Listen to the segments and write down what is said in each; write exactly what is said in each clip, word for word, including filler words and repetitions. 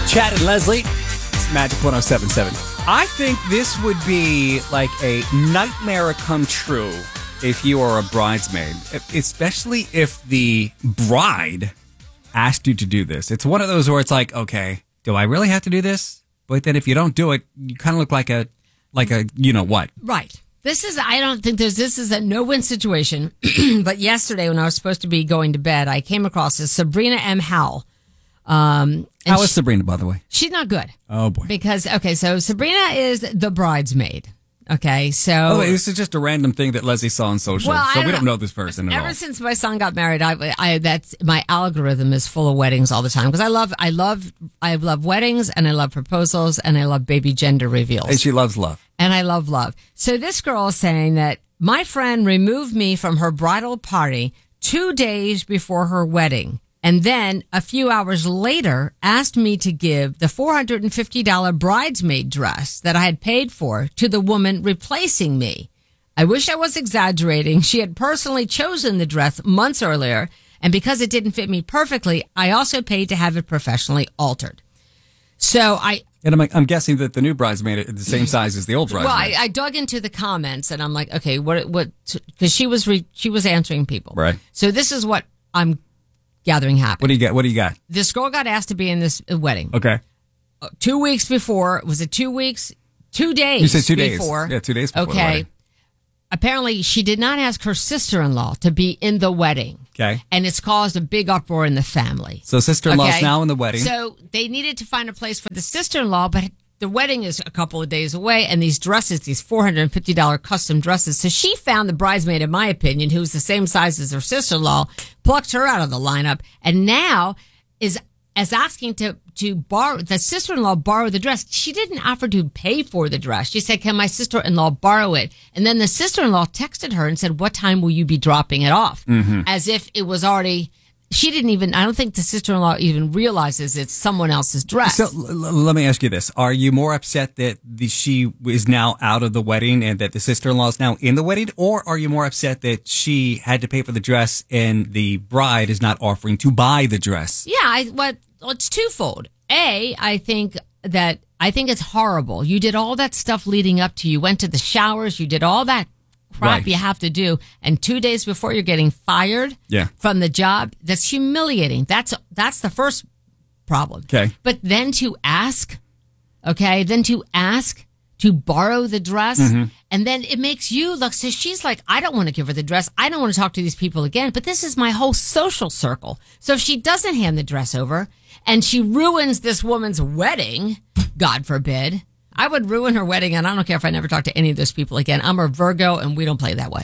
Chad and Leslie, it's Magic one oh seven point seven. I think this would be like a nightmare come true if you are a bridesmaid, especially if the bride asked you to do this. It's one of those where it's like, okay, do I really have to do this? But then if you don't do it, you kind of look like a, like a, you know what? Right. This is, I don't think there's, this is a no-win situation. But yesterday when I was supposed to be going to bed, I came across this Sabrina M. Howell. Um, How is she, Sabrina, by the way? She's not good. Oh, boy. Because, okay, so Sabrina is the bridesmaid. Okay, so... Oh, wait, this is just a random thing that Leslie saw on social, well, so I we don't don't know this person at Ever all. since my son got married, I, I that's my algorithm is full of weddings all the time because I love, I love, I love weddings and I love proposals and I love baby gender reveals. And she loves love. And I love love. So this girl is saying that my friend removed me from her bridal party two days before her wedding. And then a few hours later asked me to give the four hundred fifty dollars bridesmaid dress that I had paid for to the woman replacing me. I wish I was exaggerating. She had personally chosen the dress months earlier. And because it didn't fit me perfectly, I also paid to have it professionally altered. So I... And I'm, I'm guessing that the new bridesmaid is the same size as the old bridesmaid. Well, I, I dug into the comments and I'm like, okay, what, what, because she was, re, she was answering people. Right. So this is what I'm gathering happened. What do you get? What do you got? This girl got asked to be in this wedding. Okay. Uh, two weeks before, was it two weeks? Two days. You said two days. Before. Yeah, two days before. Okay. The wedding. Apparently, she did not ask her sister-in-law to be in the wedding. Okay. And it's caused a big uproar in the family. So sister-in-law's okay? now in the wedding. So they needed to find a place for the sister-in-law, but the wedding is a couple of days away, and these dresses, these four hundred fifty dollars custom dresses. So she found the bridesmaid, in my opinion, who's the same size as her sister-in-law, plucked her out of the lineup, and now is as asking to to borrow the sister-in-law borrow the dress. She didn't offer to pay for the dress. She said, "Can my sister-in-law borrow it?" And then the sister-in-law texted her and said, "What time will you be dropping it off?" Mm-hmm. As if it was already. She didn't even, I don't think the sister-in-law even realizes it's someone else's dress. So l- l- let me ask you this. Are you more upset that the, she is now out of the wedding and that the sister-in-law is now in the wedding? Or are you more upset that she had to pay for the dress and the bride is not offering to buy the dress? Yeah, I, what, well, it's twofold. A, I think that, I think it's horrible. You did all that stuff leading up to, you went to the showers, you did all that crap Right. you have to do, and two days before you're getting fired Yeah. from the job, that's humiliating. That's that's the first problem. Okay. But then to ask, okay, then to ask to borrow the dress, Mm-hmm. and then it makes you look, so she's like, I don't want to give her the dress. I don't want to talk to these people again, but this is my whole social circle. So if she doesn't hand the dress over, and she ruins this woman's wedding, God forbid, I would ruin her wedding, and I don't care if I never talk to any of those people again. I'm a Virgo, and we don't play that way.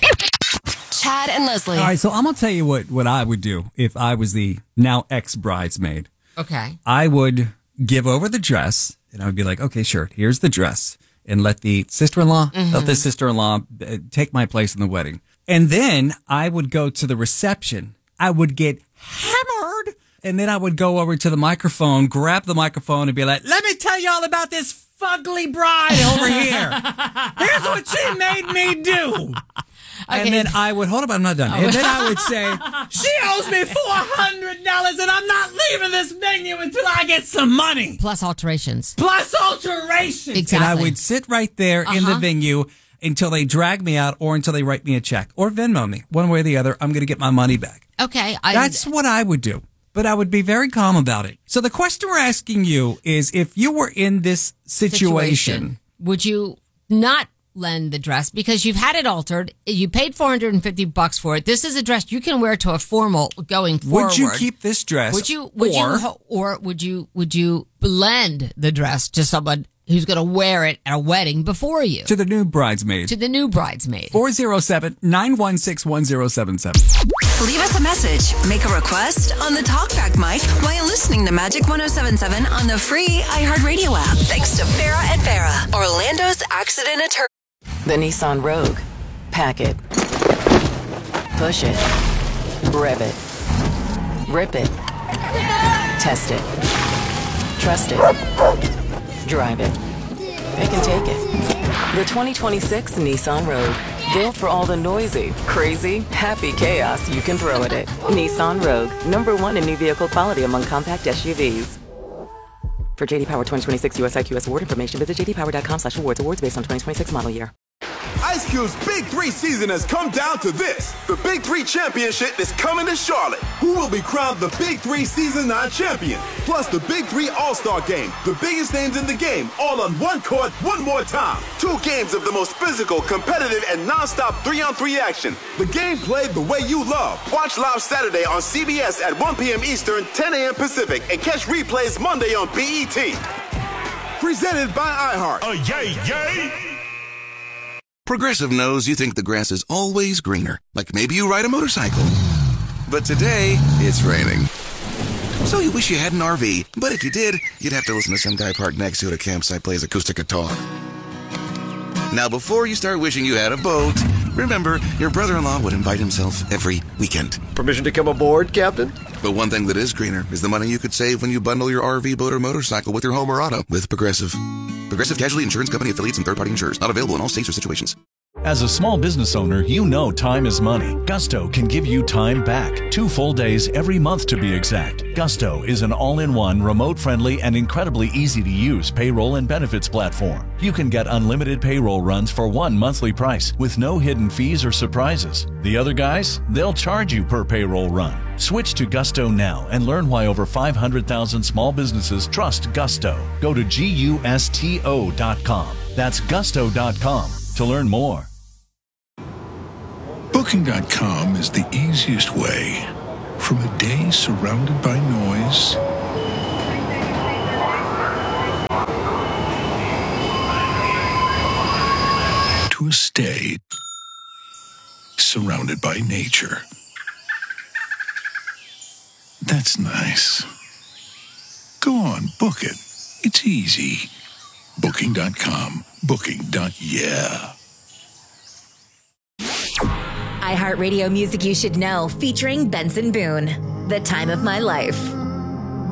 Chad and Leslie. All right, so I'm going to tell you what, what I would do if I was the now ex-bridesmaid. Okay. I would give over the dress, and I would be like, okay, sure, here's the dress, and let the sister-in-law, Mm-hmm. let the sister-in-law uh, take my place in the wedding. And then I would go to the reception. I would get hammered, and then I would go over to the microphone, grab the microphone, and be like, let me tell you all about this fugly bride over here. Here's what she made me do. Okay. And then I would, hold up, I'm not done. And then I would say, she owes me four hundred dollars and I'm not leaving this venue until I get some money. Plus alterations. Plus alterations. Exactly. And I would sit right there in the Uh-huh. venue until they drag me out or until they write me a check or Venmo me. One way or the other, I'm going to get my money back. Okay. I, That's what I would do. But I would be very calm about it. So the question we're asking you is, if you were in this situation, would you not lend the dress because you've had it altered? You paid four hundred fifty bucks for it. This is a dress you can wear to a formal going forward. would you keep this dress? Would you? Would or, you? Or would you? Would you lend the dress to someone who's going to wear it at a wedding before you? to the new bridesmaid? To the new bridesmaid. four oh seven, nine one six, one oh seven seven. Leave us a message. Make a request on the TalkBack mic while listening to Magic one oh seven point seven on the free iHeartRadio app. Thanks to Farrah and Farrah, Orlando's accident attorney. The Nissan Rogue. Pack it. Push it. Rev it. Rip it. Test it. Trust it. Drive it. They can take it. The twenty twenty-six Nissan Rogue. Built for all the noisy, crazy, happy chaos you can throw at it. Nissan Rogue. Number one in new vehicle quality among compact S U Vs. For J D Power twenty twenty-six U S I Q S award information, visit j d power dot com slash awards. Awards based on twenty twenty-six model year. Ice Cube's Big Three season has come down to this. The Big Three Championship is coming to Charlotte. Who will be crowned the Big Three Season nine champion? Plus the Big Three All-Star Game. The biggest names in the game, all on one court, one more time. Two games of the most physical, competitive, and non-stop three-on-three action. The game played the way you love. Watch live Saturday on C B S at one p.m. Eastern, ten a.m. Pacific, and catch replays Monday on B E T. Presented by iHeart. Oh, yay, yay! Progressive knows you think the grass is always greener, like maybe you ride a motorcycle. But today, it's raining. So you wish you had an R V, but if you did, you'd have to listen to some guy parked next to it at a campsite plays acoustic guitar. Now, before you start wishing you had a boat, remember, your brother-in-law would invite himself every weekend. Permission to come aboard, Captain? But one thing that is greener is the money you could save when you bundle your R V, boat, or motorcycle with your home or auto with Progressive. Progressive Casualty Insurance Company affiliates and third-party insurers. Not available in all states or situations. As a small business owner, you know time is money. Gusto can give you time back. Two full days every month to be exact. Gusto is an all-in-one, remote-friendly, and incredibly easy-to-use payroll and benefits platform. You can get unlimited payroll runs for one monthly price with no hidden fees or surprises. The other guys, they'll charge you per payroll run. Switch to Gusto now and learn why over five hundred thousand small businesses trust Gusto. Go to gusto dot com. That's gusto dot com to learn more. Booking dot com is the easiest way from a day surrounded by noise to a stay surrounded by nature. That's nice. Go on, book it. It's easy. Booking dot com. Booking. Yeah. iHeartRadio Music You Should Know, featuring Benson Boone. The Time of My Life.